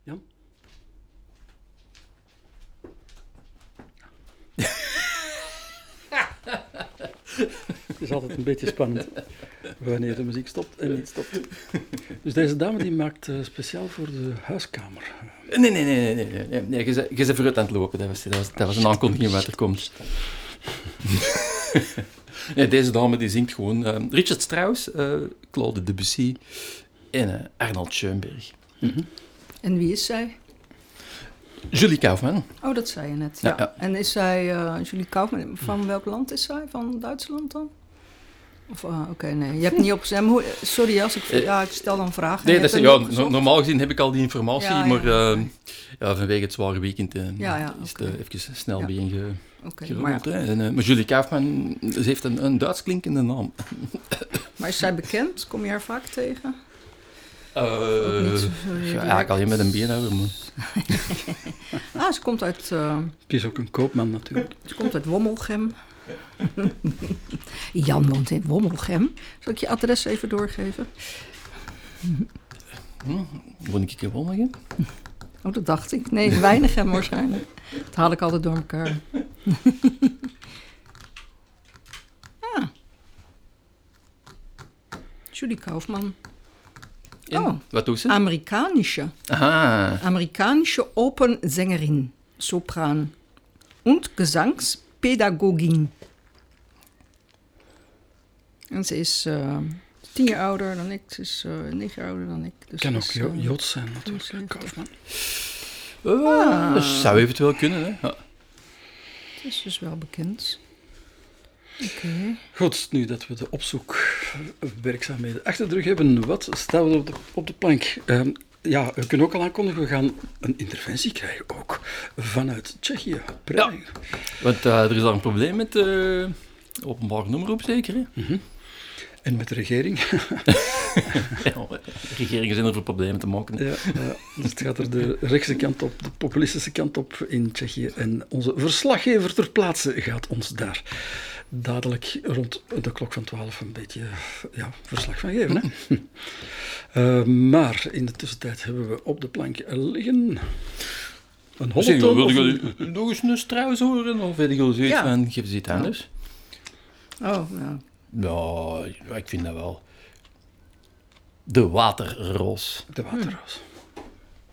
Jan? Het is altijd een beetje spannend wanneer de muziek stopt en niet stopt. Dus deze dame die maakt speciaal voor de huiskamer. Nee, je bent vooruit aan het lopen. Dat was een aankondiging wat er komt. Nee, deze dame die zingt gewoon Richard Strauss, Claude Debussy en Arnold Schoenberg. Mm-hmm. En wie is zij? Julie Kaufman. Oh, dat zei je net, ja. Ja. En is zij, Julie Kaufman, van welk land is zij? Van Duitsland dan? Of, oké, nee. Je hebt niet opgezet. Sorry, als ik stel dan vragen. Nee, normaal gezien heb ik al die informatie, maar vanwege het zware weekend is het even snel gerold. Maar Julie Kaufman, ze heeft een Duits klinkende naam. Maar is zij bekend? Kom je haar vaak tegen? Ik alleen met een beenhouwer. Ze komt uit... Het is ook een koopman natuurlijk. Ze komt uit Wommelgem. Jan woont in Wommelgem. Zal ik je adres even doorgeven? Woon ik in Wommelgem? Oh, dat dacht ik. Nee, Weinigem waarschijnlijk. Dat haal ik altijd door elkaar. Julie Kaufman. Wat doet ze? Amerikanische Opernsängerin, Sopran und Gesangspädagogin. En ze is 10 jaar ouder dan ik, ze is 9 jaar ouder dan ik. Dus kan ook Joods zijn natuurlijk, Kaufman. Dat zou eventueel kunnen, hè. Ja. Het is dus wel bekend. Okay. Goed, nu dat we de opzoekwerkzaamheden achter de rug hebben, wat staan we op de plank? We kunnen ook al aankondigen, we gaan een interventie krijgen, ook vanuit Tsjechië. Ja, want er is daar een probleem met de openbare omroep, zeker, hè? Mm-hmm. En met de regering. Regeringen zijn er voor problemen te maken. Dus het gaat er de rechtse kant op, de populistische kant op in Tsjechië. En onze verslaggever ter plaatse gaat ons daar dadelijk rond de klok van 12 een beetje verslag van geven. Hè? Maar in de tussentijd hebben we op de plank liggen een hollentoon. Wil je nog eens een Strauss horen? Of weet je zoiets van, geef eens iets anders? Oh, ja. Ja, ik vind dat wel. De waterroos. De waterroos.